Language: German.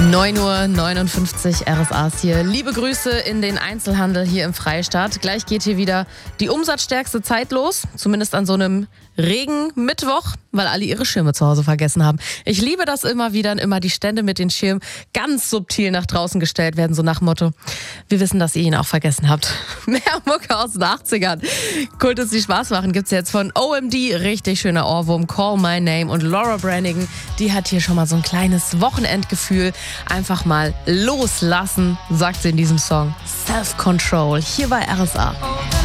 9:59 Uhr, RSA's hier. Liebe Grüße in den Einzelhandel hier im Freistaat. Gleich geht hier wieder die umsatzstärkste Zeit los, zumindest an so einem Regenmittwoch, weil alle ihre Schirme zu Hause vergessen haben. Ich liebe das immer wieder, immer die Stände mit den Schirmen ganz subtil nach draußen gestellt werden, so nach Motto, wir wissen, dass ihr ihn auch vergessen habt. Mehr Mucke aus den 80ern. Kultus, die Spaß machen, gibt's jetzt von OMD, richtig schöner Ohrwurm, Call My Name, und Laura Branigan, die hat hier schon mal so ein kleines Wochenendgefühl. Einfach mal loslassen, sagt sie in diesem Song. Self-Control, hier bei RSA.